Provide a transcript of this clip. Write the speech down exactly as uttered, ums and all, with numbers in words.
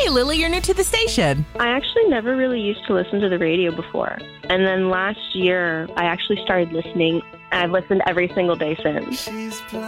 Hey, Lily, you're new to the station. I actually never really used to listen to the radio before. And then last year, I actually started listening, and I've listened every single day since.